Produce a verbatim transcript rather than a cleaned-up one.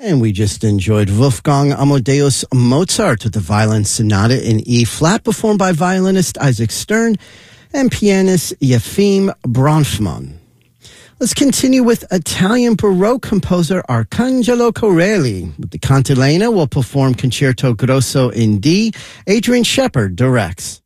And we just enjoyed Wolfgang Amadeus Mozart with the Violin Sonata in E-flat, performed by violinist Isaac Stern and pianist Yefim Bronfman. Let's continue with Italian Baroque composer Arcangelo Corelli. With the Cantilena will perform Concerto Grosso in D. Adrian Shepard directs.